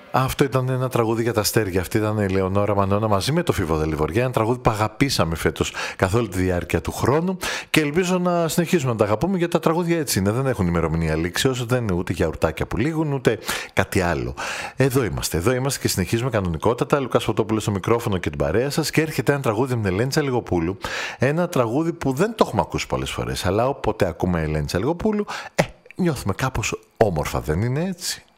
Αυτό ήταν ένα τραγούδι για τα αστέρια. Αυτή ήταν η Λεωνόρα Μανώνα μαζί με το Φίβο Δελιβοριά. Ένα τραγούδι που αγαπήσαμε φέτος καθ' όλη τη διάρκεια του χρόνου και ελπίζω να συνεχίσουμε να τα αγαπούμε, γιατί τα τραγούδια έτσι είναι. Δεν έχουν ημερομηνία λήξεως, δεν είναι ούτε γιαουρτάκια που λήγουν, ούτε κάτι άλλο. Εδώ είμαστε και συνεχίζουμε κανονικότατα. Λουκάς Φωτόπουλος στο μικρόφωνο και την παρέα σας. Και έρχεται ένα τραγούδι με την Ελένη Τσαλιγοπούλου. Ένα τραγούδι που δεν το έχουμε ακούσει πολλές φορές, αλλά όποτε ακούμε Ελένη Τσαλιγοπούλου, νιώθουμε κάπως όμορφα, δεν είναι έτσι?